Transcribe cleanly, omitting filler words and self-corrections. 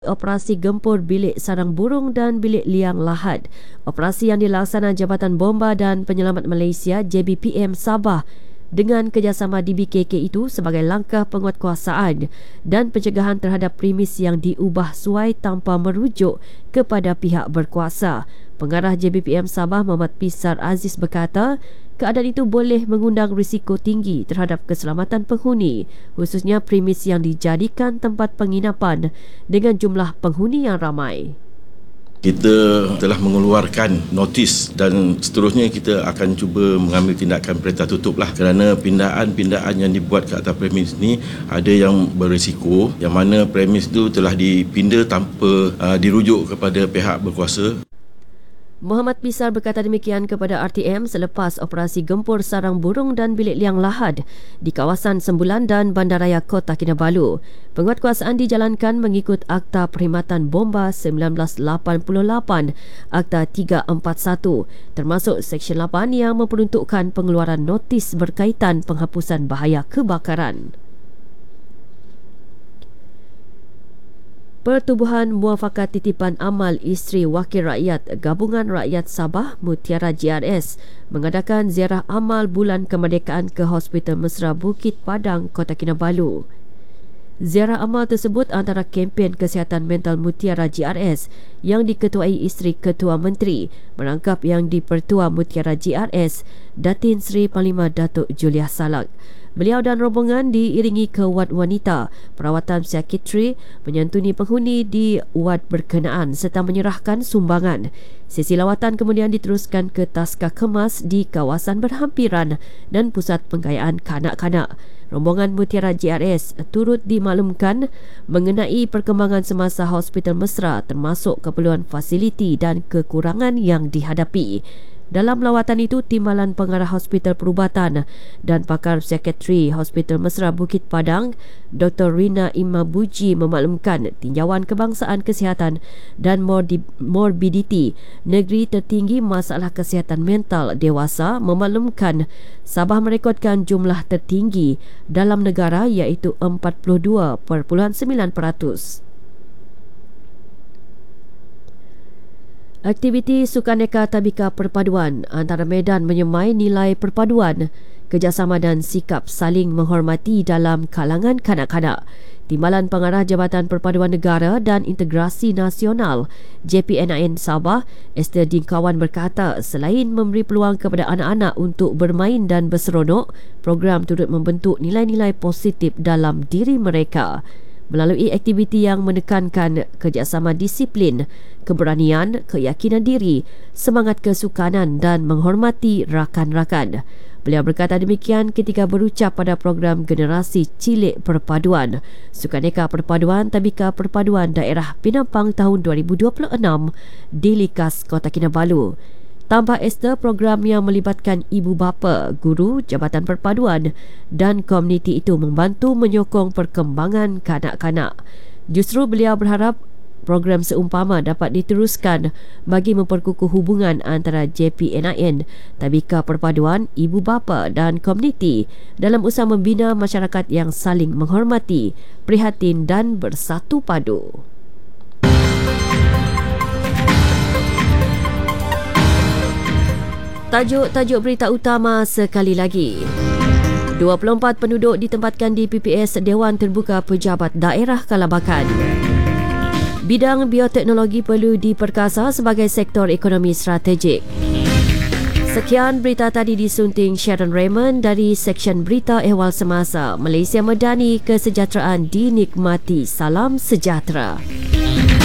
Operasi gempur bilik sarang burung dan bilik liang lahat. Operasi yang dilaksana Jabatan Bomba dan Penyelamat Malaysia JBPM Sabah dengan kerjasama DBKK itu sebagai langkah penguatkuasaan dan pencegahan terhadap premis yang diubah suai tanpa merujuk kepada pihak berkuasa. Pengarah JBPM Sabah Muhammad Pisar Aziz berkata, keadaan itu boleh mengundang risiko tinggi terhadap keselamatan penghuni, khususnya premis yang dijadikan tempat penginapan dengan jumlah penghuni yang ramai. Kita telah mengeluarkan notis dan seterusnya kita akan cuba mengambil tindakan perintah tutup lah, kerana pindaan-pindaan yang dibuat ke atas premis ni ada yang berisiko, yang mana premis tu telah dipinda tanpa dirujuk kepada pihak berkuasa. Muhammad Pisar berkata demikian kepada RTM selepas operasi gempur sarang burung dan bilik liang lahat di kawasan Sembulan dan Bandaraya Kota Kinabalu. Penguatkuasaan dijalankan mengikut Akta Perkhidmatan Bomba 1988, Akta 341, termasuk Seksyen 8 yang memperuntukkan pengeluaran notis berkaitan penghapusan bahaya kebakaran. Pertubuhan Muafakat Titipan Amal Isteri Wakil Rakyat Gabungan Rakyat Sabah Mutiara GRS mengadakan ziarah amal bulan kemerdekaan ke Hospital Mesra Bukit Padang, Kota Kinabalu. Ziarah amal tersebut antara kempen kesihatan mental Mutiara GRS yang diketuai Isteri Ketua Menteri merangkap yang di-Pertua Mutiara GRS Datin Seri Panglima Datuk Juliah Salak. Beliau dan rombongan diiringi ke wad wanita, perawatan psikiatri, menyantuni penghuni di wad berkenaan serta menyerahkan sumbangan. Sesi lawatan kemudian diteruskan ke Taska Kemas di kawasan berhampiran dan pusat pengayaan kanak-kanak. Rombongan Mutiara GRS turut dimaklumkan mengenai perkembangan semasa Hospital Mesra termasuk keperluan fasiliti dan kekurangan yang dihadapi. Dalam lawatan itu, Timbalan Pengarah Hospital Perubatan dan Pakar Psikiatri Hospital Mesra Bukit Padang, Dr. Rina Imabuji memaklumkan tinjauan kebangsaan kesihatan dan morbiditi negeri tertinggi masalah kesihatan mental dewasa memaklumkan Sabah merekodkan jumlah tertinggi dalam negara iaitu 42.9%. Aktiviti Sukaneka Tabika Perpaduan antara Medan menyemai nilai perpaduan, kerjasama dan sikap saling menghormati dalam kalangan kanak-kanak. Timbalan Pengarah Jabatan Perpaduan Negara dan Integrasi Nasional JPNIN Sabah, Esther Dingkawan berkata, selain memberi peluang kepada anak-anak untuk bermain dan berseronok, program turut membentuk nilai-nilai positif dalam diri mereka. Melalui aktiviti yang menekankan kerjasama disiplin, keberanian, keyakinan diri, semangat kesukanan dan menghormati rakan-rakan. Beliau berkata demikian ketika berucap pada program Generasi Cilik Perpaduan, Sukaneka Perpaduan Tabika Perpaduan Daerah Penampang tahun 2026 di Likas, Kota Kinabalu. Tambah Esther, program yang melibatkan ibu bapa, guru, jabatan perpaduan dan komuniti itu membantu menyokong perkembangan kanak-kanak. Justru beliau berharap program seumpama dapat diteruskan bagi memperkukuh hubungan antara JPNIN, Tabika Perpaduan, ibu bapa dan komuniti dalam usaha membina masyarakat yang saling menghormati, prihatin dan bersatu padu. Tajuk berita utama sekali lagi. 24 penduduk ditempatkan di PPS Dewan Terbuka Pejabat Daerah Kalabakan. Bidang bioteknologi perlu diperkasa sebagai sektor ekonomi strategik. Sekian berita tadi disunting Sharon Raymond dari Seksyen Berita Ehwal Semasa. Malaysia Medani, kesejahteraan dinikmati. Salam sejahtera.